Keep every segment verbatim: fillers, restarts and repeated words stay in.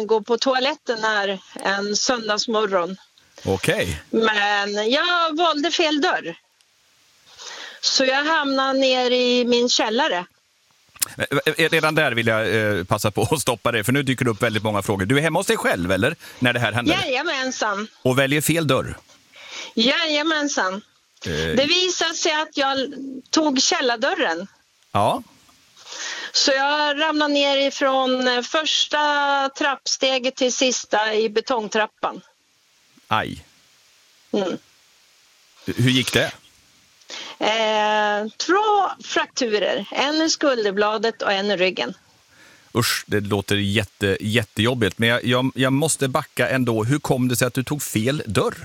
man gå på toaletten här en söndagsmorgon. Okej. Men jag valde fel dörr. Så jag hamnade ner i min källare. Redan där vill jag eh, passa på att stoppa dig, för nu dyker det upp väldigt många frågor. Du är hemma hos dig själv, eller? När det här händer? Jajamensan. Och väljer fel dörr? Jajamensan. Eh. Det visade sig att jag tog källardörren. Ja. Så jag ramlade ner ifrån första trappsteget till sista i betongtrappan. Aj. Mm. Hur gick det? Eh, två frakturer. En i skulderbladet och en i ryggen. Usch, det låter jätte, jättejobbigt. Men jag, jag, jag måste backa ändå. Hur kom det sig att du tog fel dörr?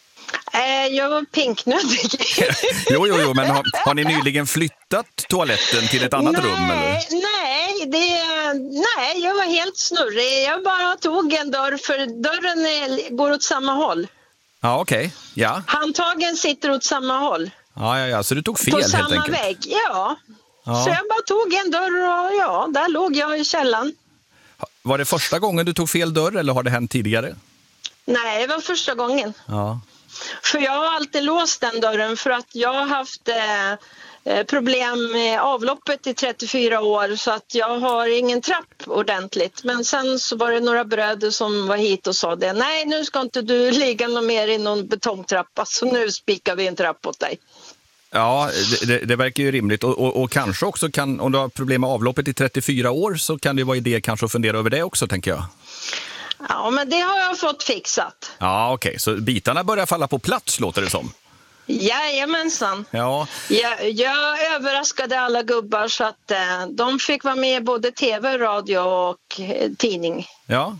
Eh, jag var pinknödig. jo, jo, jo, men har, har ni nyligen flyttat toaletten till ett annat nej, rum? Eller? Nej, det, nej, jag var helt snurrig. Jag bara tog en dörr, för dörren är, går åt samma håll. Ja, okej. Okay. Ja. Handtagen sitter åt samma håll. Ja, ja, ja, så du tog fel på helt samma enkelt. vägg, ja. ja. Så jag bara tog en dörr och ja, där låg jag i källan. Var det första gången du tog fel dörr eller har det hänt tidigare? Nej, det var första gången. Ja. För jag har alltid låst den dörren för att jag har haft eh, problem med avloppet i trettiofyra år, så att jag har ingen trapp ordentligt. Men sen så var det några bröder som var hit och sa det. Nej, nu ska inte du ligga någon mer i någon betongtrappa, så nu spikar vi en trapp åt dig. Ja, det, det, det verkar ju rimligt. Och, och, och kanske också kan, om du har problem med avloppet i trettiofyra år, så kan det vara idé kanske att fundera över det också, tänker jag. Ja, men det har jag fått fixat. Ja, okej. Okay. Så bitarna börjar falla på plats, låter det som. Jajamensan. Ja. Jag, jag överraskade alla gubbar så att eh, de fick vara med både tv, radio och eh, tidning. Ja.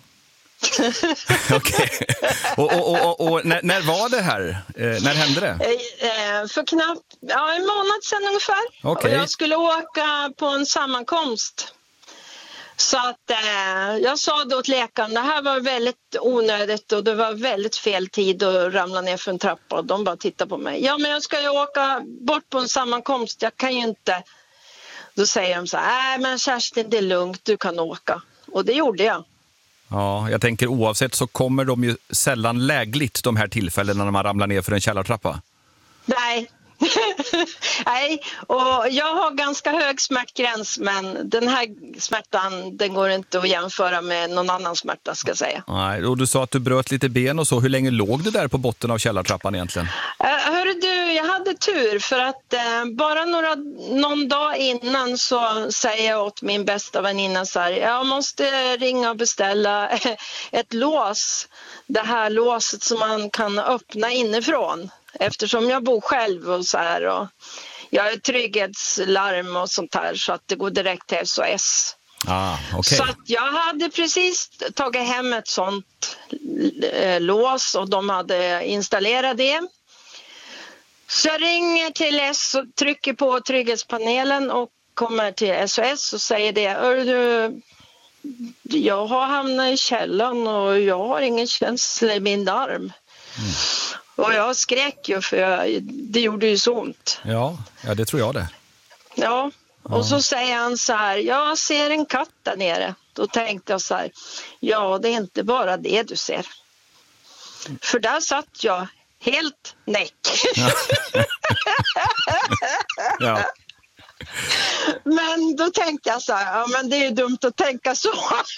Okej. Okay. Och, och, och, och när, när var det här? Eh, när hände det? Eh, för knappt ja, en månad sedan ungefär. Okay. Och jag skulle åka på en sammankomst. Så att eh, jag sa då till läkaren, det här var väldigt onödigt och det var väldigt fel tid att ramla ner för en trappa. Och de bara tittade på mig. Ja, men jag ska ju åka bort på en sammankomst, jag kan ju inte. Då säger de så här, nej men Kerstin, det är lugnt, du kan åka. Och det gjorde jag. Ja, jag tänker oavsett så kommer de ju sällan lägligt de här tillfällena när man ramlar ner för en källartrappa. Nej. Nej, och jag har ganska hög smärtgräns, men den här smärtan, den går inte att jämföra med någon annan smärta, ska jag säga. Nej, och du sa att du bröt lite ben och så. Hur länge låg du där på botten av källartrappan egentligen? Uh, hörru du, jag hade tur för att uh, bara några, någon dag innan så säger jag åt min bästa väninna så här, jag måste ringa och beställa ett lås, det här låset som man kan öppna inifrån. Eftersom jag bor själv och så här, och jag har trygghetslarm och sånt här, så att det går direkt till S O S. Ah, okay. Så att jag hade precis tagit hem ett sånt eh, lås och de hade installerat det. Så jag ringer till S och trycker på trygghetspanelen och kommer till S O S och säger det. Du, jag har hamnat i källan och jag har ingen känsla i min arm. Mm. Och jag skrek ju, för jag, det gjorde ju så ont. Ja, ja, det tror jag det. Ja, och ja. Så säger han så här, jag ser en katt där nere. Då tänkte jag så här, ja det är inte bara det du ser. För där satt jag helt näck. Ja. Ja. Men då tänkte jag så här, ja men det är ju dumt att tänka så.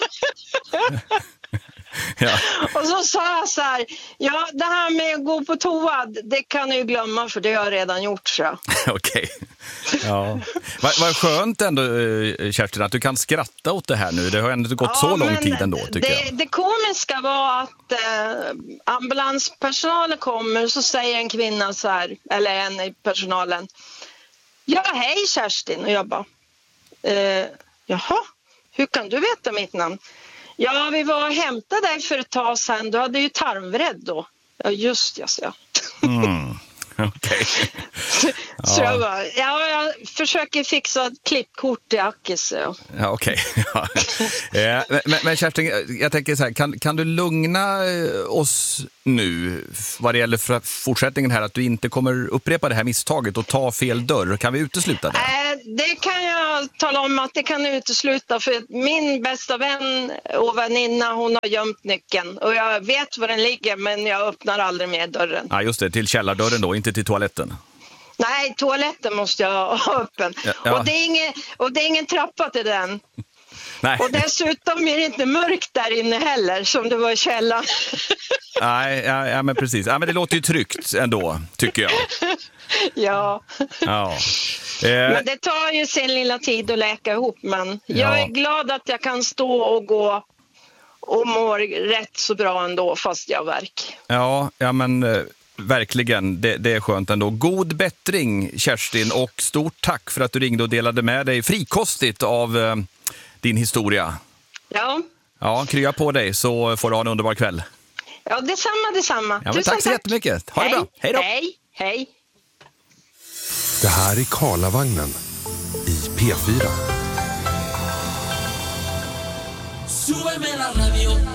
Ja. Och så sa jag så här, ja det här med att gå på toa, det kan du ju glömma för det har jag redan gjort, så. Okej. Ja. Vad, vad skönt ändå, Kerstin, att du kan skratta åt det här nu. Det har ändå gått ja, så lång tid ändå, tycker det, jag. Det komiska var att eh, ambulanspersonalen kommer, så säger en kvinna så här, eller en i personalen, ja hej Kerstin, och jag bara, eh, jaha, hur kan du veta mitt namn? Ja, vi var och hämtade dig för ett tag sedan. Du hade ju tarmvred då. Ja, just jag så. Mm, okej. Ja. Så jag bara, ja, jag försöker fixa ett klippkort i Akis. Ja, ja okej. Ja. men, men Kerstin, jag tänker så här, kan, kan du lugna oss nu vad det gäller fortsättningen här, att du inte kommer upprepa det här misstaget och ta fel dörr? Kan vi utesluta det? Äh, det kan jag bara tala om att det kan utesluta, för att min bästa vän och väninna, hon har gömt nyckeln och jag vet var den ligger, men jag öppnar aldrig mer dörren. Ja, just det, till källardörren då, inte till toaletten. Nej, toaletten måste jag ha öppen. Ja, ja. Och, det är ingen, och det är ingen trappa till den. Nej. Och dessutom är det inte mörkt där inne heller, som det var i källaren. Nej, ja, ja, men precis. Ja, men det låter ju tryggt ändå, tycker jag. Ja. Ja. Eh. Men det tar ju sin lilla tid att läka ihop, men jag är glad att jag kan stå och gå och mår rätt så bra ändå, fast jag har värk. Ja, ja men eh, verkligen, det, det är skönt ändå. God bättring, Kerstin, och stort tack för att du ringde och delade med dig frikostigt av eh, din historia. Ja. Ja, krya på dig så får du ha en underbar kväll. Ja, detsamma, detsamma. Ja, men tack så tack. jättemycket. Ha hej. det bra. Hej då. Hej, hej. Det här är Karlavagnen i P fyra. Súbeme la radio.